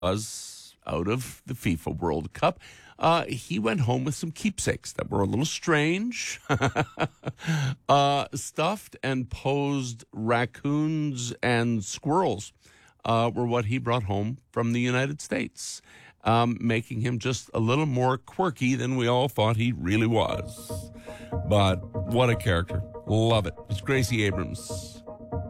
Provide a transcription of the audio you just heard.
was out of the FIFA World Cup. He went home with some keepsakes that were a little strange. Stuffed and posed raccoons and squirrels were what he brought home from the United States, making him just a little more quirky than we all thought he really was. But what a character. Love it. It's Gracie Abrams.